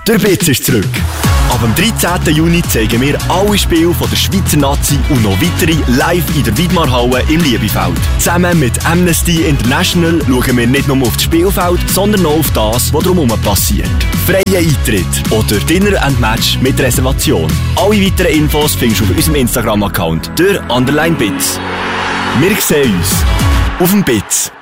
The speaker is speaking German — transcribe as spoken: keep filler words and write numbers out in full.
Der Bitz ist zurück. Ab dem dreizehnten Juni zeigen wir alle Spiele von der Schweizer Nazi und noch weitere live in der Widmarhalle im Liebefeld. Zusammen mit Amnesty International schauen wir nicht nur auf das Spielfeld, sondern auch auf das, was drumherum passiert. Freier Eintritt oder Dinner and Match mit Reservation. Alle weiteren Infos findest du auf unserem Instagram-Account, der Underline Bitz. Wir sehen uns auf dem Bitz.